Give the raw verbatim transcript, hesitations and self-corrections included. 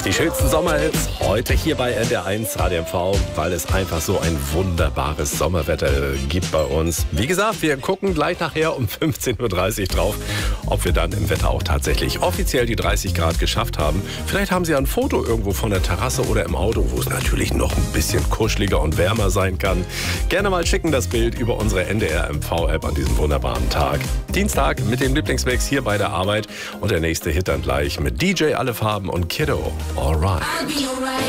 Die schönsten Sommerhits heute hier bei N D R eins Radio M V, weil es einfach so ein wunderbares Sommerwetter gibt bei uns. Wie gesagt, wir gucken gleich nachher um fünfzehn Uhr dreißig drauf, ob wir dann im Wetter auch tatsächlich offiziell die dreißig Grad geschafft haben. Vielleicht haben Sie ein Foto irgendwo von der Terrasse oder im Auto, wo es natürlich noch ein bisschen kuscheliger und wärmer sein kann. Gerne mal schicken das Bild über unsere N D R M V-App an diesem wunderbaren Tag. Dienstag mit dem Lieblingsmix hier bei der Arbeit und der nächste Hit dann gleich mit D J Alle Farben und Kiddo. Alright.